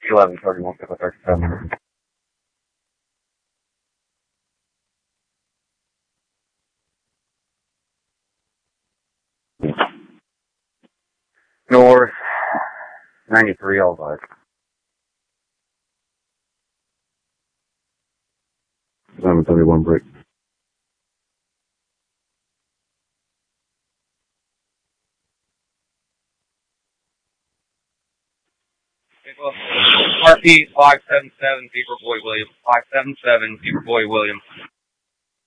1131, 37. North, 93, all five. 1131 break. RP 577, Paperboy Williams. 577, Paperboy Williams.